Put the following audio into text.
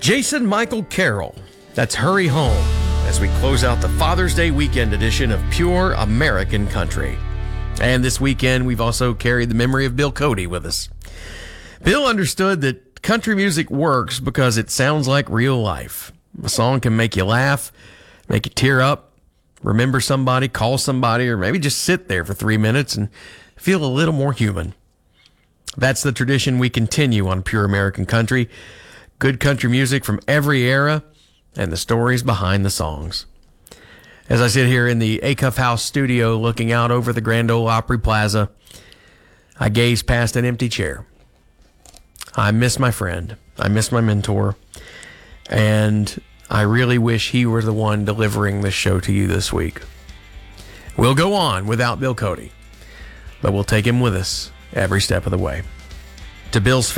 Jason Michael Carroll. That's Hurry Home as we close out the Father's Day weekend edition of Pure American Country. And this weekend, we've also carried the memory of Bill Cody with us. Bill understood that country music works because it sounds like real life. A song can make you laugh, make you tear up, remember somebody, call somebody, or maybe just sit there for 3 minutes and feel a little more human. That's the tradition we continue on Pure American Country. Good country music from every era and the stories behind the songs. As I sit here in the Acuff House studio looking out over the Grand Ole Opry Plaza, I gaze past an empty chair. I miss my friend. I miss my mentor. And I really wish he were the one delivering this show to you this week. We'll go on without Bill Cody, but we'll take him with us every step of the way. To Bill's